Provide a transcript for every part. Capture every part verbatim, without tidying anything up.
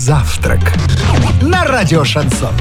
завтрак» на радио «Шансон».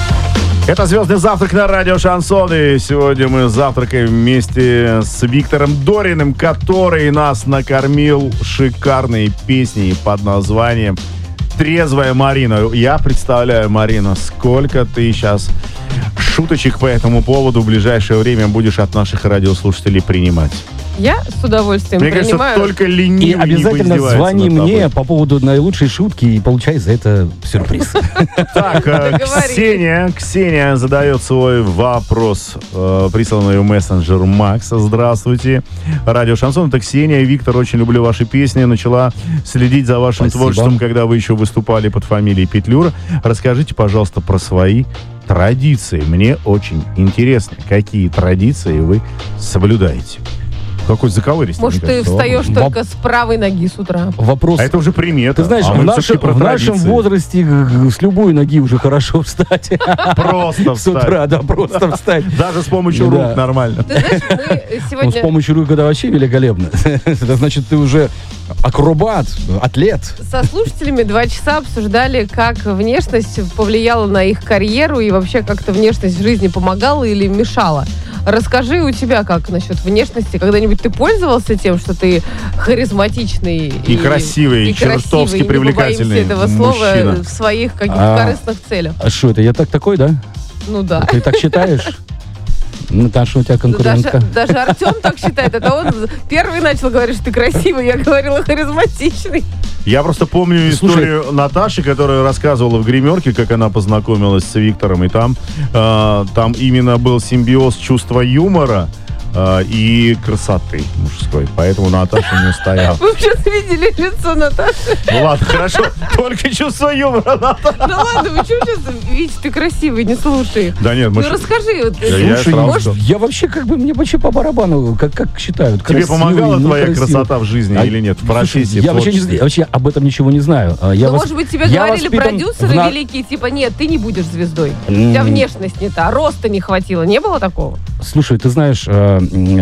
Это «Звездный завтрак» на радио «Шансон». И сегодня мы завтракаем вместе с Виктором Дориным, который нас накормил шикарной песней под названием «Трезвая Марина». Я представляю, Марина, сколько ты сейчас шуточек по этому поводу в ближайшее время будешь от наших радиослушателей принимать. Я с удовольствием Мне принимаю. кажется, только ленивый И обязательно не звони мне по поводу наилучшей шутки и получай за это сюрприз. Так, Ксения, Ксения задает свой вопрос, э, присланный в мессенджер Макса. Здравствуйте. Радио «Шансон». Это Ксения. Виктор, очень люблю ваши песни. Начала следить за вашим Спасибо. творчеством, когда вы еще выступали под фамилией Петлюра. Расскажите, пожалуйста, про свои традиции. Мне очень интересно, какие традиции вы соблюдаете. Какой заковыристый. Может, ты встаешь только с правой ноги с утра. Вопрос. А это уже примета. Ты знаешь, а в, мы наше- все-таки про в нашем традиции. возрасте г- с любой ноги уже хорошо встать. Просто С встать. утра, да, просто встать. Даже с помощью Да. рук нормально. Ты знаешь, мы Ну, с сегодня помощью рук это вообще великолепно. Это значит, ты уже акробат, атлет. со слушателями два часа обсуждали, как внешность повлияла на их карьеру и вообще как-то внешность в жизни помогала или мешала. Расскажи, у тебя как насчет внешности? Когда-нибудь ты пользовался тем, что ты харизматичный И красивый, и чертовски красивый, не привлекательный побоимся этого слова, мужчина. в своих каких-то А. корыстных целях? А что это, я так такой, да? Ну да. Ты так считаешь? Наташа, у тебя Ну, Даже, конкурентка. даже Артем так считает. Это он первый начал говорить, что ты красивый. Я говорила харизматичный. Я просто помню Слушай. историю Наташи, которая рассказывала в гримерке, как она познакомилась с Виктором, и там, э, там именно был симбиоз чувства юмора э, и красоты мужской. Поэтому Наташа не устояла. Вы сейчас видели лицо Наташи? Ну ладно, хорошо. Только чувство юмора, Наташа. Ну ладно, вы что сейчас видите, ты красивый, не слушай. Да нет, мы Ну ж- расскажи. Вот, Да я Слушай, сразу может, сказал. я вообще как бы, мне вообще по барабану, как, как считают. Тебе красивый, помогала твоя некрасивый. красота в жизни А, или нет? В слушай, профессии, я вообще, не, творчестве? я вообще об этом ничего не знаю. А, Я Ну, вос- может быть, тебе я говорили воспитан продюсеры в на- великие, типа, нет, ты не будешь звездой. У тебя М. внешность не та, роста не хватило. Не было такого? Слушай, ты знаешь, э,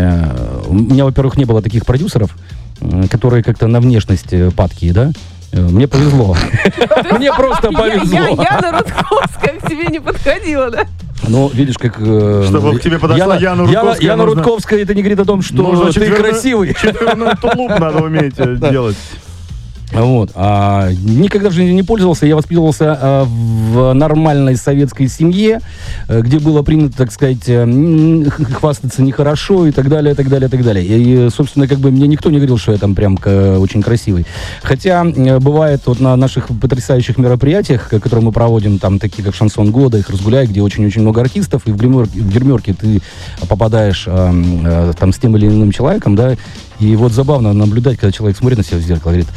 э, у меня, во-первых, не было таких продюсеров, э, которые как-то на внешность э, падкие, да? Э, Мне повезло. Мне просто Я, повезло. Яна Рудковская к тебе не подходила, да? Ну, видишь, как... э, Чтобы к тебе подошла Яна Рудковская, Яна нужно- Рудковская, это не говорит о том, что Нужно ты четверной- красивый. четверной тулуп надо уметь э, делать. Вот. А, никогда в жизни не пользовался. Я воспитывался а, в нормальной советской семье, э, где было принято, так сказать, э, м, х- хвастаться нехорошо и так далее, и так далее, и так далее. И, собственно, как бы мне никто не говорил, что я там прям к- очень красивый. Хотя э, бывает вот на наших потрясающих мероприятиях, э, которые мы проводим, там такие как «Шансон года», их «Разгуляй», где очень-очень много артистов, и в гримерке, в гримерке ты попадаешь э, э, там с тем или иным человеком, да, и вот забавно наблюдать, когда человек смотрит на себя в зеркало и говорит: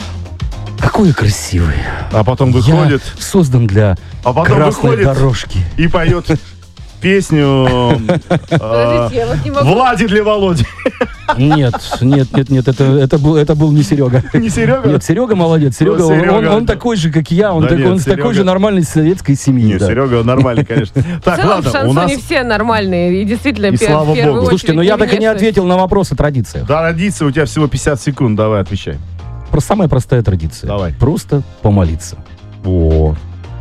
какой я красивый. А потом выходит Я создан для А потом красной выходит- дорожки. и поет песню э, Подождите, я вот не могу. «Влади для Володи». Нет, нет, нет, нет, это, это, был, это был не Серега. Не Серега? Нет, Серега молодец. Серега, Ну, он, Серега, он- он да. такой же, как я, он, Да такой, нет, он с такой Серега- же нормальной советской семьи. Не, да. Серега нормальный, конечно. В Так, целом в ладно, у нас шансоне все нормальные. И действительно, И пер- слава в первую богу. Слушайте, ну очередь я так и не внешность. ответил на вопрос о традициях. традиция, у тебя всего пятьдесят секунд, давай отвечай. Про самая простая традиция. Давай. Просто помолиться. Вот.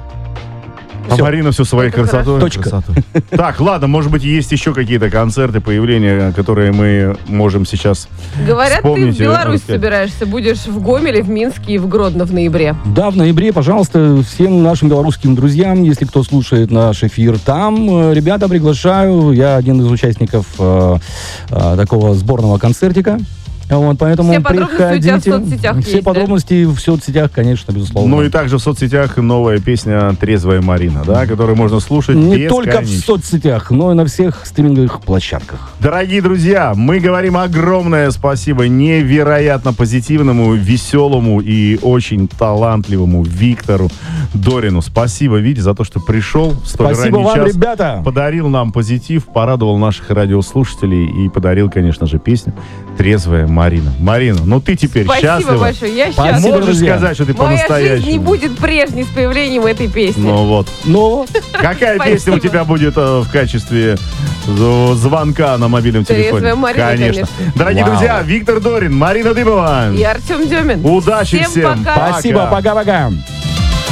А Всё. Марина все своей Это красотой. Точка. красотой. Так, ладно, может быть, есть еще какие-то концерты, появления, которые мы можем сейчас Говорят, вспомнить ты и в Беларусь рассказать. собираешься. Будешь в Гомеле, в Минске и в Гродно в ноябре. Да, в ноябре, пожалуйста, всем нашим белорусским друзьям, если кто слушает наш эфир там, э, ребята, приглашаю. Я один из участников э, э, такого сборного концертика. Вот, поэтому Все подробности у приходите. тебя в соцсетях Все есть, да? подробности в соцсетях, конечно, безусловно. Ну и также в соцсетях новая песня «Трезвая Марина», да, которую можно слушать Не только в бесконечно. соцсетях, но и на всех стриминговых площадках. Дорогие друзья, мы говорим огромное спасибо невероятно позитивному, веселому и очень талантливому Виктору Дорину. Спасибо, Витя, за то, что пришел в столь Спасибо ранний вам, час, ребята! подарил нам позитив, порадовал наших радиослушателей и подарил, конечно же, песню «Трезвая Марина». Марина, ну ты теперь Спасибо счастлива? большое. Я Спасибо, счастлива. Можешь друзья. сказать, что ты Моя жизнь по-настоящему? не будет прежней с появлением этой песни. Ну вот. Ну, Какая Спасибо. песня у тебя будет э, в качестве з- звонка на мобильном «Трезвая телефоне? Марина», конечно. Дорогие Вау. друзья, Виктор Дорин, Марина Дыбова. И Артем Демин. Удачи всем. Всем пока. спасибо, пока-пока.